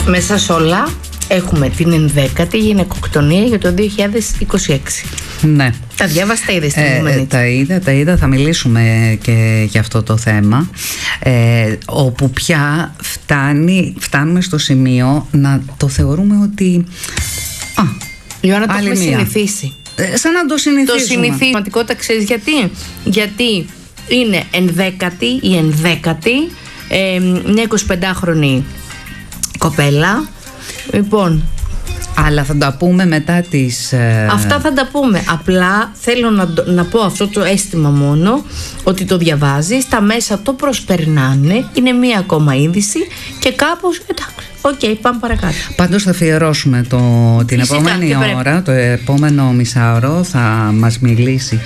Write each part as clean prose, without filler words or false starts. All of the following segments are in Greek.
Μέσα σε όλα έχουμε την 11η γυναικοκτονία για το 2026. Ναι. Τα διάβασα, τα είδες στην προηγούμενη. Τα είδα, θα μιλήσουμε και για αυτό το θέμα, όπου πια φτάνουμε στο σημείο να το θεωρούμε ότι Ιωάννα, το έχουμε συνηθίσει. Σαν να το συνηθίσουμε. Το συνηθίσει. Πραγματικότητα, ξέρεις γιατί? Γιατί είναι 11η ή 11η, μια 25χρονη κοπέλα. Λοιπόν, αλλά θα τα πούμε μετά τις... Αυτά θα τα πούμε. Απλά θέλω να πω αυτό το αίσθημα μόνο, ότι το διαβάζεις, τα μέσα το προσπερνάνε, είναι μία ακόμα είδηση και κάπως εντάξει, πάμε παρακάτω. Πάντως θα αφιερώσουμε την επόμενη ώρα, το επόμενο μισάωρο θα μας μιλήσει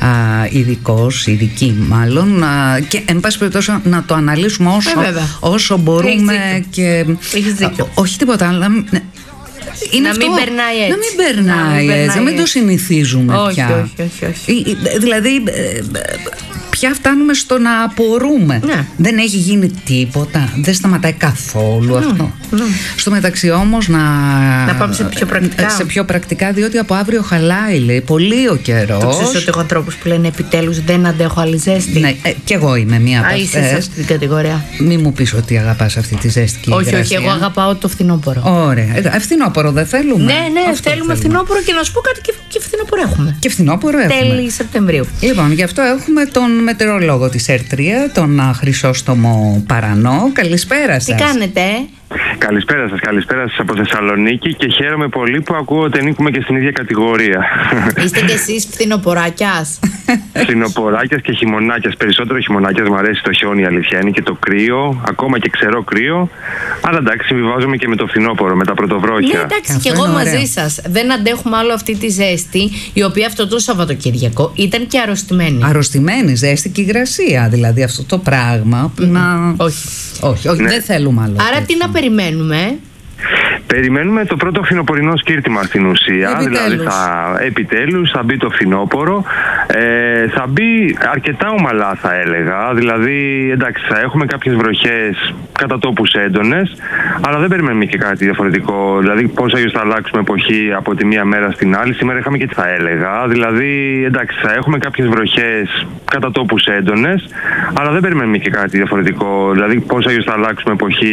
ειδική μάλλον, και εν πάση περιπτώσει να το αναλύσουμε όσο μπορούμε. Έχεις δίκιο. Όχι τίποτα άλλο. Είναι να μην περνάει έτσι. Να μην περνάει έτσι. Να μην το συνηθίζουμε πια. Όχι. Δηλαδή, πια φτάνουμε στο να απορούμε. Ναι. Δεν έχει γίνει τίποτα. Δεν σταματάει καθόλου αυτό. Στο μεταξύ όμως να πάμε σε πιο πρακτικά. Σε πιο πρακτικά, διότι από αύριο χαλάει, λέει, πολύ ο καιρός. Το ξέρεις ότι έχω ανθρώπους που λένε επιτέλους δεν αντέχω άλλη ζέστη. Ναι, κι εγώ είμαι μία από αυτές. Είσαι σε αυτή την κατηγορία. Μη μου πεις ότι αγαπάς αυτή τη ζέστικη υγρασία. Όχι, εγώ αγαπάω το φθινόπωρο. Ωραία. Φθινόπωρο δεν θέλουμε? Ναι, θέλουμε φθινόπωρο, και να σου πω κάτι, και φθινόπωρο έχουμε. Και φθινόπωρο έχουμε. Τέλη Σεπτεμβρίου. Λοιπόν, γι' αυτό έχουμε τον μετεωρολόγο της ΕΡΤΡΙΑ, τον Χρυσόστομο Παρανό. Καλησπέρα σας. Τι κάνετε? Καλησπέρα σας από Θεσσαλονίκη, και χαίρομαι πολύ που ακούω ότι ανήκουμε και στην ίδια κατηγορία. Είστε κι εσείς φθινοποράκιας? Φθινοποράκιας και χειμωνάκιας. Περισσότερο χειμωνάκιας, μου αρέσει το χιόνι, η αλήθεια είναι, και το κρύο, ακόμα και ξερό κρύο. Αλλά εντάξει, συμβιβάζομαι και με το φθινόπωρο, με τα πρωτοβρόχια. Ναι, εντάξει, και εγώ μαζί σας. Δεν αντέχουμε άλλο αυτή τη ζέστη, η οποία αυτό το Σαββατοκύριακο ήταν και αρρωστημένη. Αρρωστημένη, ζέστη και υγρασία, δηλαδή αυτό το πράγμα που να. Όχι, ναι. Δεν θέλουμε άλλο. Άρα τι να περιμένουμε? Περιμένουμε το πρώτο φθινοπορεινό σκύρτημα στην ουσία. Δηλαδή επιτέλους θα μπει το φθινόπωρο. Θα μπει αρκετά ομαλά, θα έλεγα. Δηλαδή, εντάξει, θα έχουμε κάποιες βροχές κατά τόπους έντονες, αλλά δεν περιμένουμε και κάτι διαφορετικό. Δηλαδή, πώς θα αλλάξουμε εποχή από τη μία μέρα στην άλλη. Σήμερα είχαμε και τι θα έλεγα. Δηλαδή, εντάξει, θα έχουμε κάποιες βροχές κατά τόπους έντονες, αλλά δεν περιμένουμε και κάτι διαφορετικό. Δηλαδή, πώς θα αλλάξουμε εποχή